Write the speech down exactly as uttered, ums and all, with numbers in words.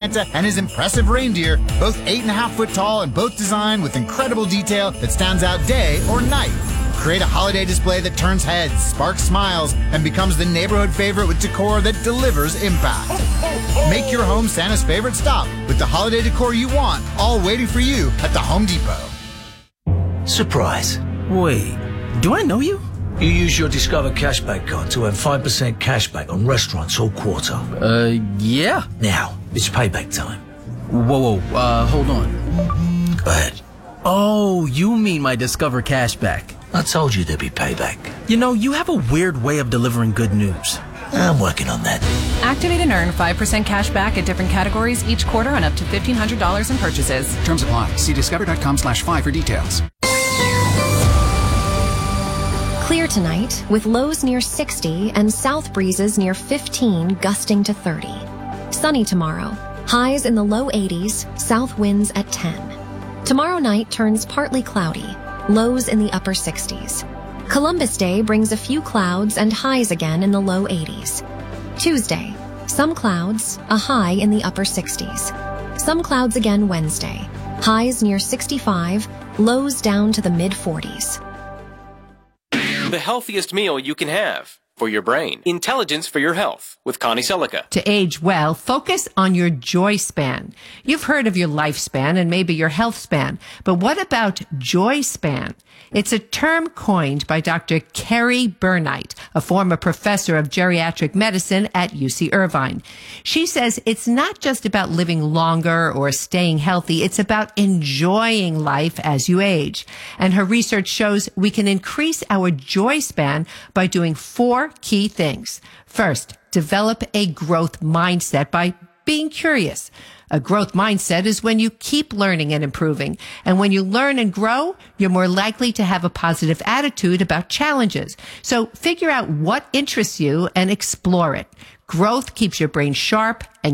Santa and his impressive reindeer, both eight and a half foot tall and both designed with incredible detail that stands out day or night. Create a holiday display that turns heads, sparks smiles, and becomes the neighborhood favorite with decor that delivers impact. Make your home Santa's favorite stop with the holiday decor you want, all waiting for you at the Home Depot. Surprise. Wait, do I know you? You use your Discover Cashback card to earn five percent cashback on restaurants all quarter. Uh, yeah. Now, it's payback time. Whoa, whoa, uh, hold on. Go ahead. Oh, you mean my Discover Cashback. I told you there'd be payback. You know, you have a weird way of delivering good news. I'm working on that. Activate and earn five percent cash back at different categories each quarter on up to fifteen hundred dollars in purchases. Terms apply. See discover.com slash five for details. Clear tonight with lows near sixty and south breezes near fifteen gusting to thirty. Sunny tomorrow. Highs in the low eighties, south winds at ten. Tomorrow night turns partly cloudy. Lows in the upper sixties. Columbus Day brings a few clouds and highs again in the low eighties. Tuesday, some clouds, a high in the upper sixties. Some clouds again Wednesday. Highs near sixty-five, lows down to the mid forties. The healthiest meal you can have for your brain. Intelligence for your health with Connie Selica. To age well, focus on your joy span. You've heard of your lifespan and maybe your health span, but what about joy span? It's a term coined by Doctor Carrie Burnite, a former professor of geriatric medicine at U C Irvine. She says it's not just about living longer or staying healthy, it's about enjoying life as you age. And her research shows we can increase our joy span by doing four key things. First, develop a growth mindset by being curious. A growth mindset is when you keep learning and improving. And when you learn and grow, you're more likely to have a positive attitude about challenges. So figure out what interests you and explore it. Growth keeps your brain sharp and